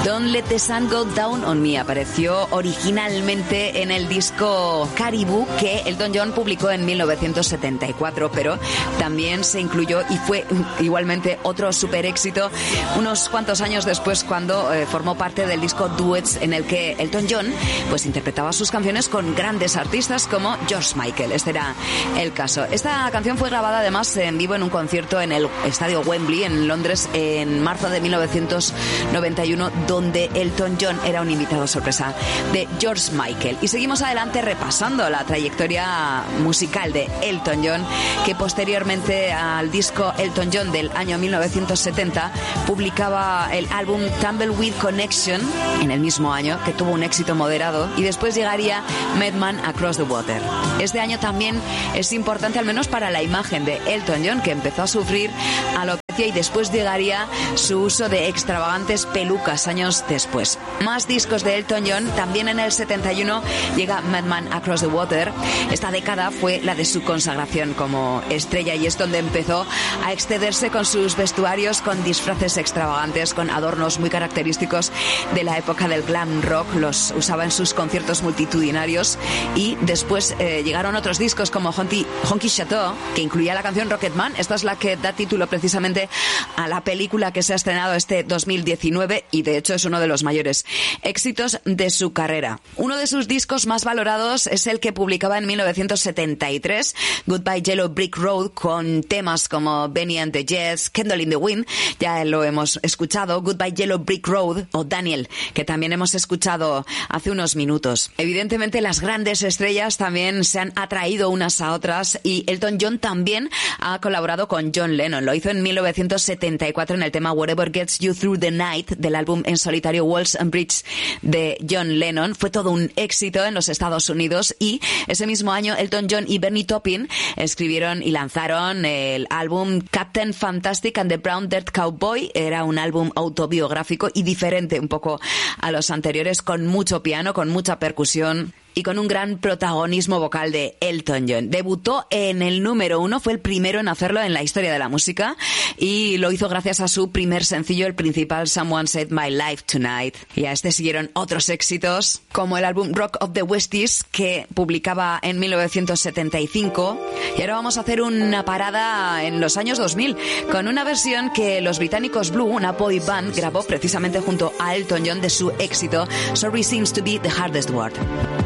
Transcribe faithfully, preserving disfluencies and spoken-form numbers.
Don't Let the Sun Go Down on Me apareció originalmente en el disco Caribou que Elton John publicó en mil novecientos setenta y cuatro, pero también se incluyó y fue igualmente otro super éxito unos cuantos años después cuando eh, formó parte del disco Duets, en el que Elton John pues interpretaba sus canciones con grandes artistas como George Michael. Este era el caso. Esta canción fue grabada además en vivo en un concierto en el estadio Wembley en Londres en marzo de mil novecientos noventa y uno, donde Elton John era un invitado sorpresa de George Michael. Y seguimos adelante repasando la trayectoria musical de Elton John, que posteriormente al disco Elton John del año mil novecientos setenta publicaba el álbum Tumbleweed Connection en el mismo año, que tuvo un éxito moderado, y después llegaría Madman Across the Water. Este año también es importante, al menos para la imagen de Elton John, que empezó a sufrir alopecia, y después llegaría su uso de extravagantes pelucas años después. Más discos de Elton John. También en el setenta y uno llega Madman Across the Water. Esta década fue la de su consagración como estrella, y es donde empezó a excederse con sus vestuarios, con disfraces extravagantes, con adornos muy característicos de la época del glam rock. Los usaba en sus conciertos multitudinarios, y después eh, llegaron otros discos como Honky, Honky Chateau, que incluía la canción Rocketman. Esta es la que da título precisamente a la película que se ha estrenado este dos mil diecinueve, y de hecho es uno de los mayores éxitos de su carrera. Uno de sus discos más valorados es el que publicaba en mil novecientos setenta y tres, Goodbye Yellow Brick Road, con temas como Benny and the Jets, Candle in the Wind, ya lo hemos escuchado, Goodbye Yellow Brick Road, o Daniel, que también hemos escuchado hace unos minutos. Evidentemente las grandes estrellas también se han atraído unas a otras, y Elton John también ha colaborado con John Lennon. Lo hizo en mil novecientos setenta y cuatro en el tema Whatever Gets You Through the Night del álbum en solitario Walls and Bridges de John Lennon. Fue todo un éxito en los Estados Unidos, y ese mismo año Elton John y Bernie Taupin escribieron y lanzaron el álbum Captain Fantastic and the Brown Dirt Cowboy. Era un álbum autobiográfico y diferente un poco a los anteriores, con mucho piano, con mucha percusión y con un gran protagonismo vocal de Elton John. Debutó en el número uno, fue el primero en hacerlo en la historia de la música, y lo hizo gracias a su primer sencillo, el principal, Someone Saved My Life Tonight. Y a este siguieron otros éxitos, como el álbum Rock of the Westies, que publicaba en mil novecientos setenta y cinco. Y ahora vamos a hacer una parada en los años dos mil, con una versión que los británicos Blue, una boy band, grabó precisamente junto a Elton John de su éxito Sorry Seems to Be the Hardest Word.